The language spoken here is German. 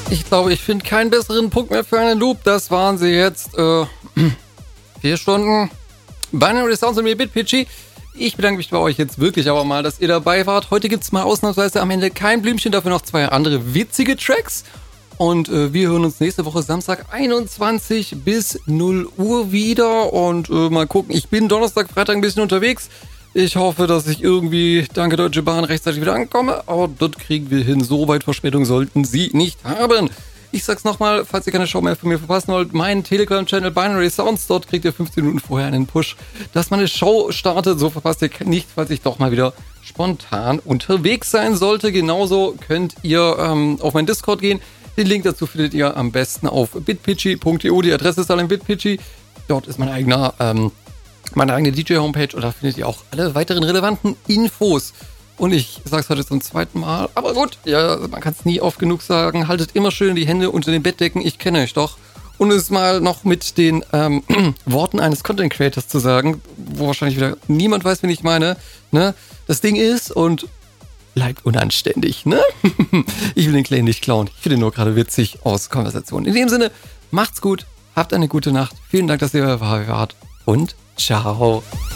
Ich glaube, ich finde keinen besseren Punkt mehr für einen Loop. Das waren sie jetzt 4 Stunden. Binary Sounds und mir BitPitchy. Ich bedanke mich bei euch jetzt wirklich aber mal, dass ihr dabei wart. Heute gibt es mal ausnahmsweise am Ende kein Blümchen, dafür noch 2 andere witzige Tracks. Und wir hören uns nächste Woche Samstag 21 bis 0 Uhr wieder. Und mal gucken, ich bin Donnerstag, Freitag ein bisschen unterwegs. Ich hoffe, dass ich irgendwie, danke Deutsche Bahn, rechtzeitig wieder ankomme. Aber das kriegen wir hin. So weit Verspätung sollten Sie nicht haben. Ich sag's nochmal, falls ihr keine Show mehr von mir verpassen wollt, meinen Telegram-Channel Binary Sounds, dort kriegt ihr 15 Minuten vorher einen Push, dass meine Show startet. So verpasst ihr nicht, falls ich doch mal wieder spontan unterwegs sein sollte. Genauso könnt ihr auf meinen Discord gehen. Den Link dazu findet ihr am besten auf bitpitchy.io. Die Adresse ist alle in bitpitchy. Dort ist meine eigene DJ-Homepage und da findet ihr auch alle weiteren relevanten Infos. Und ich sage es heute zum 2. Mal, aber gut, ja, man kann es nie oft genug sagen. Haltet immer schön die Hände unter den Bettdecken, ich kenne euch doch. Und es mal noch mit den Worten eines Content Creators zu sagen, wo wahrscheinlich wieder niemand weiß, wen ich meine. Ne? Das Ding ist und bleibt unanständig, ne? Ich will den Claim nicht klauen. Ich finde ihn nur gerade witzig aus Konversationen. In dem Sinne, macht's gut, habt eine gute Nacht. Vielen Dank, dass ihr dabei wart und ciao.